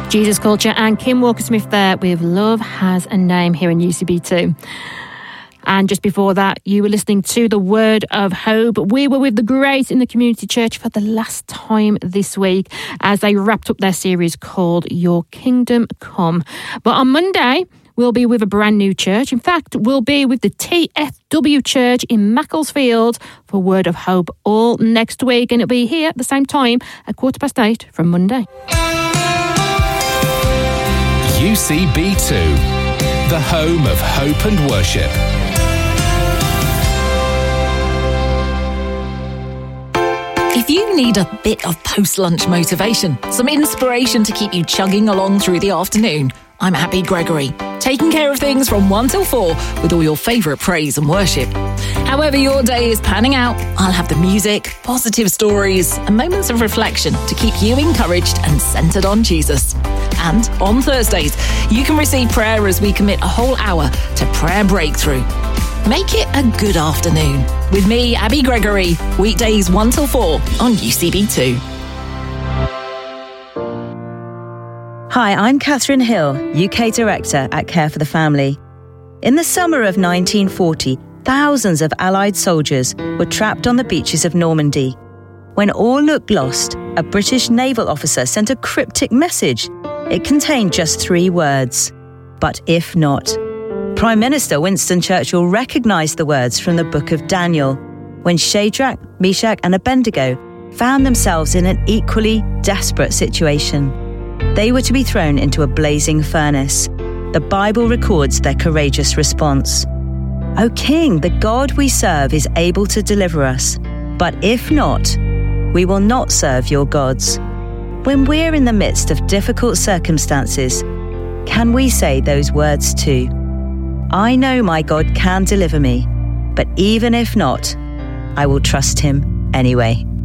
Jesus Culture and Kim Walker-Smith there with Love Has a Name here in UCB2. And just before that, you were listening to The Word of Hope. We were with the Grace in the Community Church for the last time this week as they wrapped up their series called Your Kingdom Come. But on Monday, we'll be with a brand new church. In fact, we'll be with the TFW Church in Macclesfield for Word of Hope all next week. And it'll be here at the same time at 8:15 from Monday. UCB2, the home of hope and worship. If you need a bit of post-lunch motivation, some inspiration to keep you chugging along through the afternoon, I'm Abby Gregory, taking care of things from 1 till 4 with all your favourite praise and worship. However your day is panning out, I'll have the music, positive stories and moments of reflection to keep you encouraged and centred on Jesus. And on Thursdays, you can receive prayer as we commit a whole hour to prayer breakthrough. Make it a good afternoon with me, Abby Gregory, weekdays 1 till 4 on UCB2. Hi, I'm Catherine Hill, UK Director at Care for the Family. In the summer of 1940, thousands of Allied soldiers were trapped on the beaches of Normandy. When all looked lost, a British naval officer sent a cryptic message. It contained just 3 words, "But if not." Prime Minister Winston Churchill recognised the words from the book of Daniel when Shadrach, Meshach and Abednego found themselves in an equally desperate situation. They were to be thrown into a blazing furnace. The Bible records their courageous response. "O King, the God we serve is able to deliver us. But if not, we will not serve your gods." When we're in the midst of difficult circumstances, can we say those words too? I know my God can deliver me, but even if not, I will trust him anyway.